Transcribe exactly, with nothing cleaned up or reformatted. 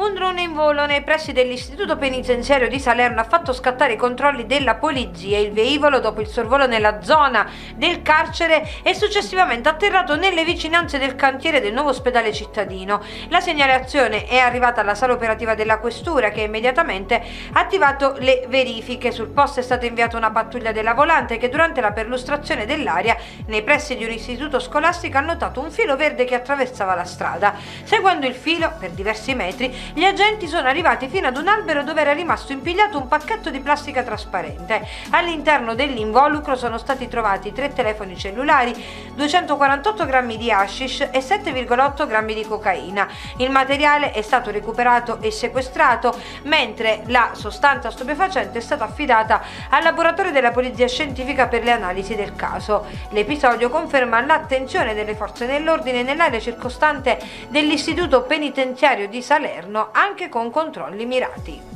Un drone in volo nei pressi dell'istituto penitenziario di Salerno ha fatto scattare i controlli della polizia. Il velivolo, dopo il sorvolo nella zona del carcere, è successivamente atterrato nelle vicinanze del cantiere del nuovo ospedale cittadino. La segnalazione è arrivata alla sala operativa della questura, che ha immediatamente attivato le verifiche. Sul posto è stata inviata una pattuglia della volante che, durante la perlustrazione dell'area nei pressi di un istituto scolastico, ha notato un filo verde che attraversava la strada. Seguendo il filo per diversi metri, gli agenti sono arrivati fino ad un albero dove era rimasto impigliato un pacchetto di plastica trasparente. All'interno dell'involucro sono stati trovati tre telefoni cellulari, duecentoquarantotto grammi di hashish e sette virgola otto grammi di cocaina. Il materiale è stato recuperato e sequestrato, mentre la sostanza stupefacente è stata affidata al laboratorio della polizia scientifica per le analisi del caso. L'episodio conferma l'attenzione delle forze dell'ordine nell'area circostante dell'istituto penitenziario di Salerno, anche con controlli mirati.